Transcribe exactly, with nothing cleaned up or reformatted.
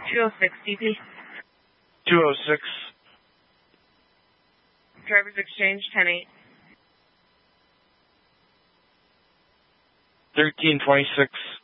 two oh six D P. two oh six. Driver's exchange, ten eight. thirteen twenty-six.